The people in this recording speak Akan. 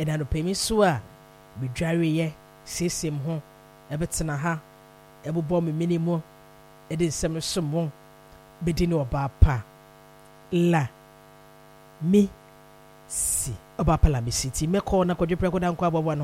ɛna no pemi so a bedwareyɛ sesem ho ɛbɛtena ha ɛbobɔ me minimum ɛde nsɛm som wɔn bɛdi ne ɔbaa pa la mi si ɔbaa pa la mi si ti mɛkɔ na kɔdwe prɛko da nkɔ abɔbɔ no